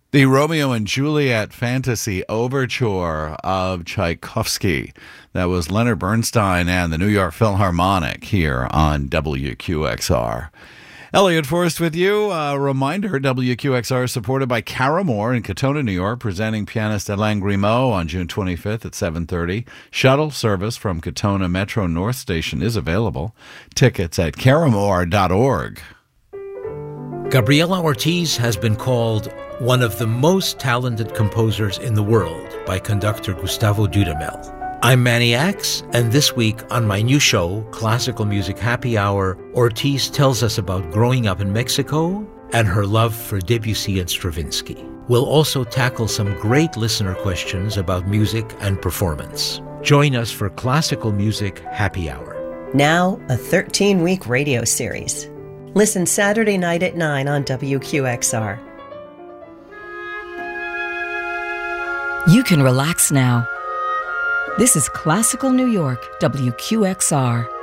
The Romeo and Juliet Fantasy Overture of Tchaikovsky. That was Leonard Bernstein and the New York Philharmonic here on WQXR. Elliot Forrest with you. A reminder, WQXR is supported by Caramore in Katona, New York, presenting pianist Alain Grimaud on June 25th at 7:30. Shuttle service from Katona Metro North Station is available. Tickets at caramore.org. Gabriela Ortiz has been called one of the most talented composers in the world by conductor Gustavo Dudamel. I'm Manny Axe, and this week on my new show, Classical Music Happy Hour, Ortiz tells us about growing up in Mexico and her love for Debussy and Stravinsky. We'll also tackle some great listener questions about music and performance. Join us for Classical Music Happy Hour. Now, a 13-week radio series. Listen Saturday night at 9 on WQXR. You can relax now. This is Classical New York, WQXR.